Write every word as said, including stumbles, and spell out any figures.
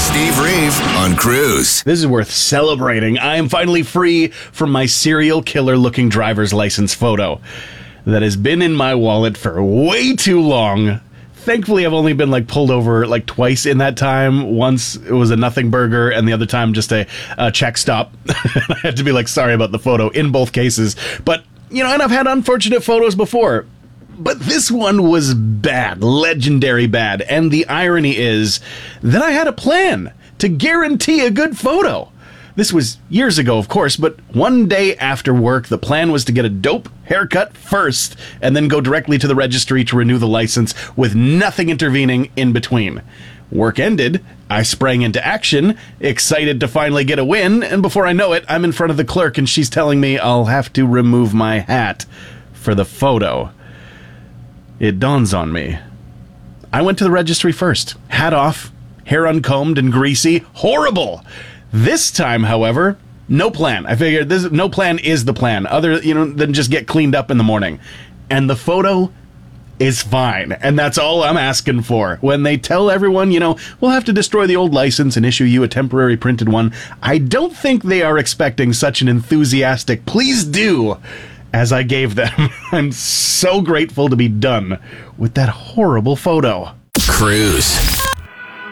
Steve Reeve on Cruise. This is worth celebrating. I am finally free from my serial killer-looking driver's license photo that has been in my wallet for way too long. Thankfully, I've only been like pulled over like twice in that time. Once it was a nothing burger, and the other time just a, a check stop. I had to be like, sorry about the photo in both cases. But, you know, and I've had unfortunate photos before. But this one was bad, legendary bad. And the irony is that I had a plan to guarantee a good photo. This was years ago, of course, but one day after work, the plan was to get a dope haircut first and then go directly to the registry to renew the license with nothing intervening in between. Work ended, I sprang into action, excited to finally get a win, and before I know it, I'm in front of the clerk and she's telling me I'll have to remove my hat for the photo. It dawns on me. I went to the registry first. Hat off, hair uncombed and greasy. Horrible! This time, however, no plan. I figured this no plan is the plan, other you know than just get cleaned up in the morning. And the photo is fine, and that's all I'm asking for. When they tell everyone, you know, we'll have to destroy the old license and issue you a temporary printed one, I don't think they are expecting such an enthusiastic please do as I gave them. I'm so grateful to be done with that horrible photo. Cruise.